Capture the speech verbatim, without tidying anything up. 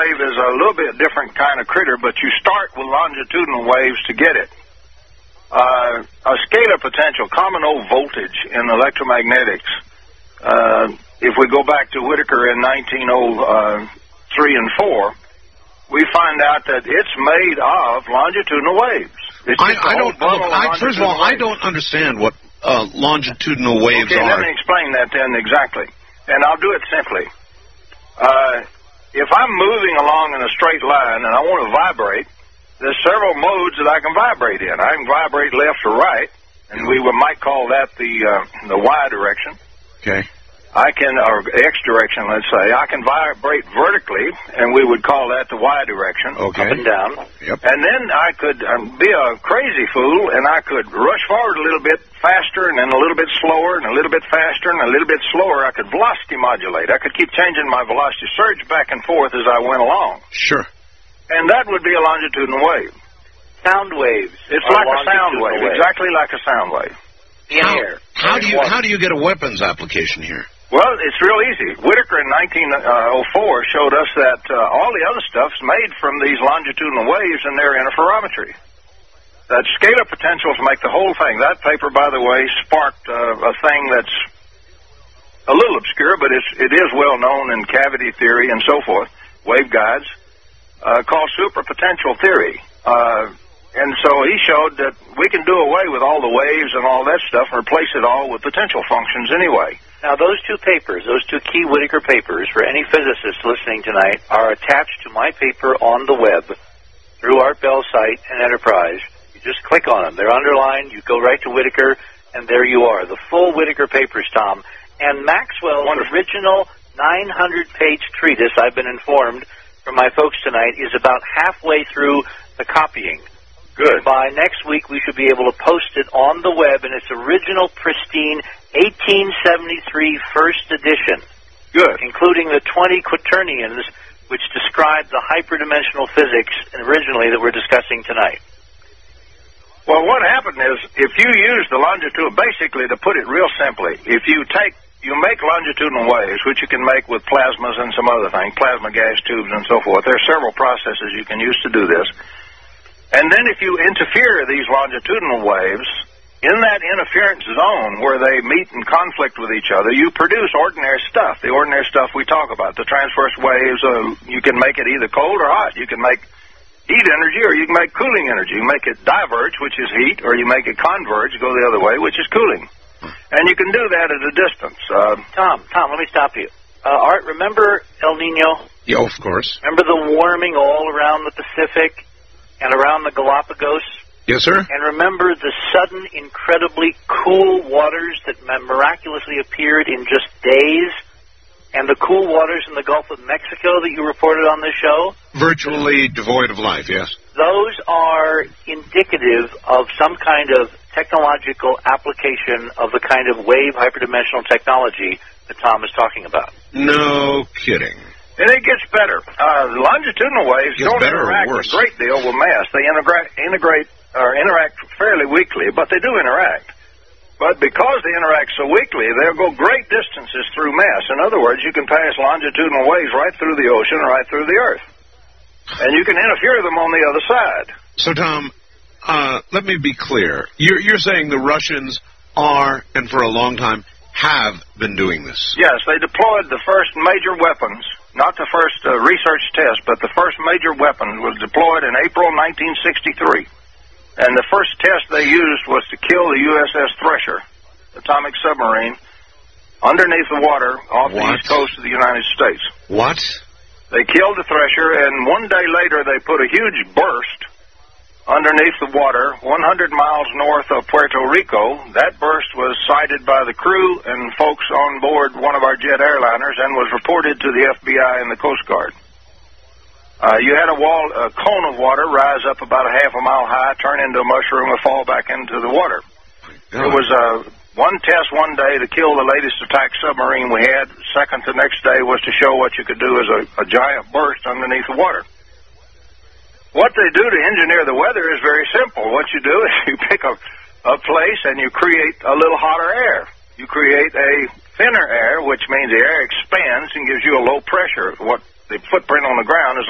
wave is a little bit different kind of critter, but you start with longitudinal waves to get it. Uh, a scalar potential, common old voltage in electromagnetics. Uh, if we go back to Whittaker in nineteen oh three and four, we find out that it's made of longitudinal waves. It's I, I don't. Look, I, first of all, waves. I don't understand what uh, longitudinal waves okay, are. Let me explain that then exactly, and I'll do it simply. Uh, if I'm moving along in a straight line and I want to vibrate, there's several modes that I can vibrate in. I can vibrate left or right, and we might call that the uh, the Y direction. Okay. I can, or X direction, let's say. I can vibrate vertically, and we would call that the Y direction, okay. up and down. Yep. And then I could um, be a crazy fool, and I could rush forward a little bit faster, and then a little bit slower, and a little bit faster, and a little bit slower. I could velocity modulate. I could keep changing my velocity surge back and forth as I went along. Sure. And that would be a longitudinal wave. Sound waves. It's like a sound wave, wave, exactly like a sound wave. In how, air. How do you how do you get a weapons application here? Well, it's real easy. Whittaker in nineteen oh four showed us that uh, all the other stuff's made from these longitudinal waves and their interferometry. That scalar potentials make the whole thing. That paper, by the way, sparked uh, a thing that's a little obscure, but it's, it is well known in cavity theory and so forth, waveguides, uh, called superpotential theory. Uh, and so he showed that we can do away with all the waves and all that stuff and replace it all with potential functions anyway. Now, those two papers, those two key Whittaker papers, for any physicists listening tonight, are attached to my paper on the web through Art Bell's site and Enterprise. You just click on them. They're underlined. You go right to Whittaker, and there you are. The full Whittaker papers, Tom. And Maxwell's Wonderful. original nine hundred page treatise, I've been informed from my folks tonight, is about halfway through the copying. Good. By next week, we should be able to post it on the web in its original, pristine, eighteen seventy-three first edition. Good. Including the twenty quaternions, which describe the hyperdimensional physics originally that we're discussing tonight. Well, what happened is, if you use the longitudinal, basically, to put it real simply, if you take, you make longitudinal waves, which you can make with plasmas and some other things, plasma gas tubes and so forth. There are several processes you can use to do this. And then if you interfere these longitudinal waves, in that interference zone where they meet in conflict with each other, you produce ordinary stuff, the ordinary stuff we talk about. The transverse waves, uh, you can make it either cold or hot. You can make heat energy or you can make cooling energy. You make it diverge, which is heat, or you make it converge, go the other way, which is cooling. And you can do that at a distance. Uh, Tom, Tom, let me stop you. Uh, Art, remember El Nino? Yeah, of course. Remember the warming all around the Pacific and around the Galapagos? Yes, sir. And remember the sudden, incredibly cool waters that miraculously appeared in just days? And the cool waters in the Gulf of Mexico that you reported on this show? Virtually devoid of life, yes. Those are indicative of some kind of technological application of the kind of wave hyperdimensional technology that Tom is talking about. No kidding. And it gets better. Uh, longitudinal waves gets don't better interact or worse? a great deal with mass. They integrate, integrate or interact fairly weakly, but they do interact. But because they interact so weakly, they'll go great distances through mass. In other words, you can pass longitudinal waves right through the ocean, right through the Earth. And you can interfere them on the other side. So, Tom, uh, let me be clear. You're, you're saying the Russians are, and for a long time, have been doing this? Yes, they deployed the first major weapons, not the first uh, research test, but the first major weapon was deployed in April nineteen sixty-three. And the first test they used was to kill the U S S Thresher, atomic submarine, underneath the water off what? the east coast of the United States. What? They killed the Thresher, and one day later they put a huge burst underneath the water, one hundred miles north of Puerto Rico. That burst was sighted by the crew and folks on board one of our jet airliners and was reported to the F B I and the Coast Guard. Uh, you had a wall, a cone of water rise up about a half a mile high, turn into a mushroom, and fall back into the water. Oh. It was uh, one test one day to kill the latest attack submarine we had. Second, the next day was to show what you could do as a, a giant burst underneath the water. What they do to engineer the weather is very simple. What you do is you pick a, a place and you create a little hotter air. You create a thinner air, which means the air expands and gives you a low pressure. What the footprint on the ground is